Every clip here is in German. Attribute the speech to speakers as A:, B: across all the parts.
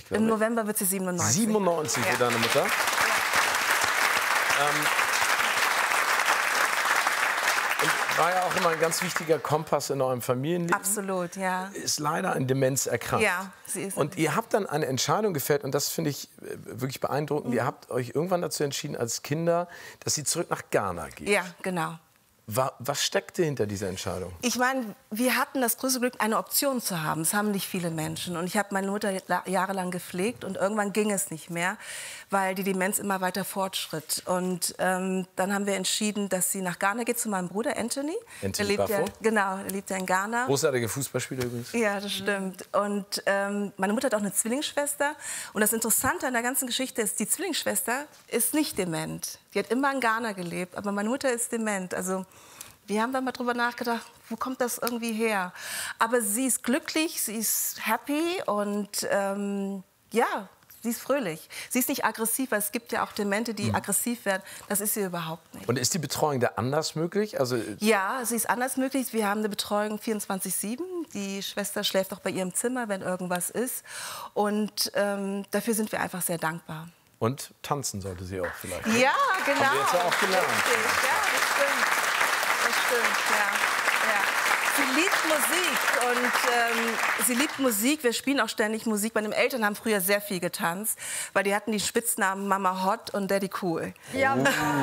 A: Im November wird sie 97.
B: 97 wird deine Mutter. Und war ja auch immer ein ganz wichtiger Kompass in eurem Familienleben.
A: Absolut, ja.
B: Ist leider an Demenz erkrankt.
A: Ja, sie ist.
B: Und ihr habt dann eine Entscheidung gefällt, und das finde ich wirklich beeindruckend. Ihr habt euch irgendwann dazu entschieden, als Kinder, dass sie zurück nach Ghana geht.
A: Ja, genau.
B: Was steckte hinter dieser Entscheidung?
A: Ich meine, wir hatten das größte Glück, eine Option zu haben. Das haben nicht viele Menschen. Und ich habe meine Mutter jahrelang gepflegt und irgendwann ging es nicht mehr, weil die Demenz immer weiter fortschritt. Und dann haben wir entschieden, dass sie nach Ghana geht zu meinem Bruder Anthony.
B: Anthony Baffo?
A: Genau, der lebt ja in Ghana.
B: Großartiger Fußballspieler übrigens.
A: Ja, das stimmt. Und meine Mutter hat auch eine Zwillingsschwester. Und das Interessante an der ganzen Geschichte ist, die Zwillingsschwester ist nicht dement. Die hat immer in Ghana gelebt, aber meine Mutter ist dement. Also wir haben da mal drüber nachgedacht, wo kommt das irgendwie her? Aber sie ist glücklich, sie ist happy und ja, sie ist fröhlich. Sie ist nicht aggressiv, weil es gibt ja auch Demente, die aggressiv werden. Das ist sie überhaupt nicht.
B: Und ist die Betreuung da anders möglich? Also
A: ja, sie ist anders möglich. Wir haben eine Betreuung 24/7. Die Schwester schläft auch bei ihrem Zimmer, wenn irgendwas ist. Und dafür sind wir einfach sehr dankbar.
B: Und tanzen sollte sie auch vielleicht. Ne?
A: Ja, genau.
B: Haben wir jetzt ja auch gelernt.
A: Richtig. Ja, das stimmt. Das stimmt, ja. Sie liebt Musik und sie liebt Musik. Wir spielen auch ständig Musik. Meine Eltern haben früher sehr viel getanzt, weil die hatten die Spitznamen Mama Hot und Daddy Cool.
C: Ja.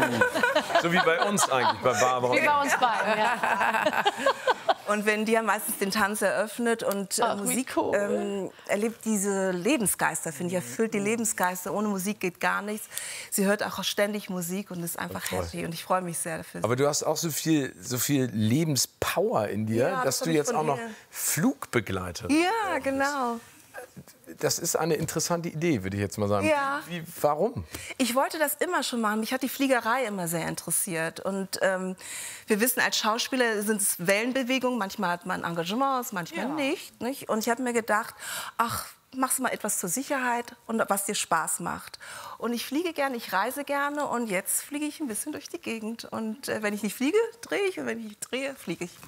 B: So wie bei uns eigentlich, bei Barbara.
C: Wie bei uns beiden, ja.
A: Und wenn die haben meistens den Tanz eröffnet und Musik
C: cool.
A: erlebt diese Lebensgeister, finde ich, erfüllt die Lebensgeister. Ohne Musik geht gar nichts. Sie hört auch ständig Musik und ist einfach happy und ich freue mich sehr dafür.
B: Aber du hast auch so viel Lebenspower in dir,
A: Ja,
B: dass
A: das
B: du
A: hab ich
B: jetzt
A: von
B: auch noch
A: ihr.
B: Flugbegleiterin
A: Ja, genau.
B: Das ist eine interessante Idee, würde ich jetzt mal sagen.
A: Ja.
B: Warum?
A: Ich wollte das immer schon machen. Mich hat die Fliegerei immer sehr interessiert. Und wir wissen, als Schauspieler sind es Wellenbewegungen. Manchmal hat man Engagements, manchmal nicht. Und ich habe mir gedacht, ach, machst mal etwas zur Sicherheit und was dir Spaß macht. Und ich fliege gerne, ich reise gerne und jetzt fliege ich ein bisschen durch die Gegend. Und wenn ich nicht fliege, drehe ich und wenn ich nicht drehe, fliege ich.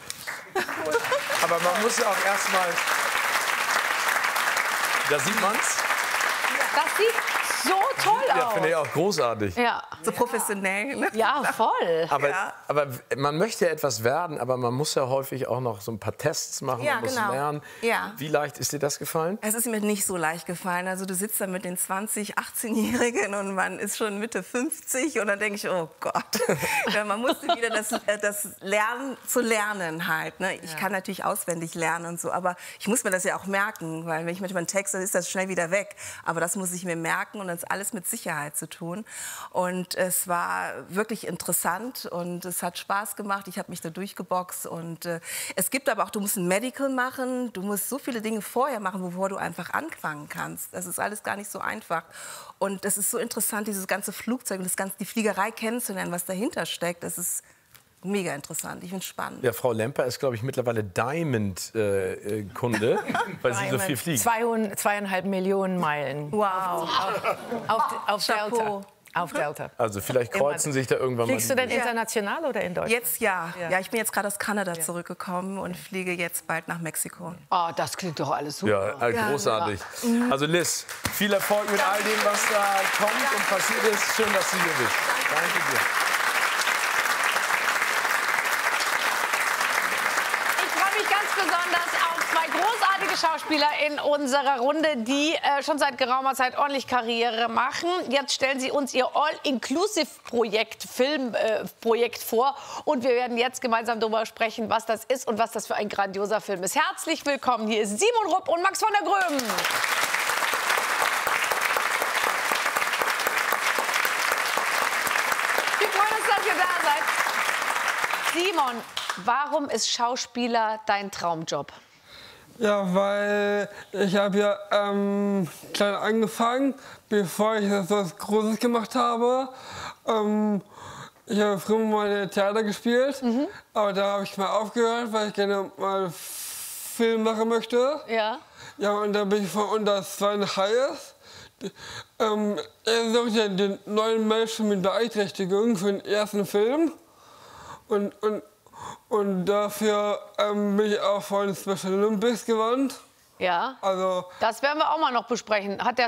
B: Aber man muss ja auch erstmal. Da sieht man's.
C: Das sieht so toll
B: Ja,
C: aus.
B: finde ich auch großartig.
C: Ja.
A: So professionell. Ne?
C: Ja, voll.
B: Aber man möchte ja etwas werden, aber man muss ja häufig auch noch so ein paar Tests machen,
A: Ja,
B: man muss
A: genau.
B: lernen.
A: Ja.
B: Wie leicht ist dir das gefallen?
A: Es ist mir nicht so leicht gefallen. Also du sitzt da mit den 18-Jährigen und man ist schon Mitte 50 und dann denke ich, oh Gott. Ja, man musste wieder das Lernen zu lernen halt. Ne? Ich kann natürlich auswendig lernen und so, aber ich muss mir das ja auch merken, weil wenn ich manchmal einen Text, dann ist das schnell wieder weg. Aber das muss ich mir merken und das ist alles mit Sicherheit zu tun. Und es war wirklich interessant und es hat Spaß gemacht. Ich habe mich da durchgeboxt und es gibt aber auch, du musst ein Medical machen, du musst so viele Dinge vorher machen, bevor du einfach anfangen kannst. Das ist alles gar nicht so einfach. Und es ist so interessant, dieses ganze Flugzeug und die Fliegerei kennenzulernen, was dahinter steckt. Das ist mega interessant. Ich finde es spannend.
B: Ja, Frau Lemper ist, glaube ich, mittlerweile Diamond-Kunde, weil sie so viel fliegt.
D: 2,5 Millionen Meilen.
A: Wow.
D: Auf
A: Chapeau.
D: Delta. Auf Delta.
B: Also vielleicht kreuzen sich da irgendwann
D: Fliegst du
B: mal
D: denn international oder in Deutschland?
A: Jetzt ja. Ja, ich bin jetzt gerade aus Kanada zurückgekommen und fliege jetzt bald nach Mexiko.
C: Oh, das klingt doch alles super.
B: Ja, großartig. Also Liz, viel Erfolg mit all dem, was da kommt und passiert ist. Schön, dass du hier bist. Danke dir.
C: Ich freue mich ganz besonders auf zwei großartige Schauspieler in unserer Runde, die schon seit geraumer Zeit ordentlich Karriere machen. Jetzt stellen sie uns ihr All-Inclusive-Projekt, Filmprojekt vor. Und wir werden jetzt gemeinsam darüber sprechen, was das ist und was das für ein grandioser Film ist. Herzlich willkommen, hier ist Simon Rupp und Max von der Gröben. Wir freuen uns, dass ihr da seid. Simon, warum ist Schauspieler dein Traumjob?
E: Ja, weil ich habe ja klein angefangen, bevor ich das was Großes gemacht habe. Ich habe früher mal Theater gespielt, aber da habe ich mal aufgehört, weil ich gerne mal Film machen möchte.
C: Ja.
E: Ja, und dann bin ich von das zweite Highest. Er sucht ja den neuen Menschen mit Beeinträchtigung für den ersten Film. Und dafür bin ich auch von Special Olympics gewandt.
C: Ja.
E: Also
C: Das werden wir auch mal noch besprechen. Hat der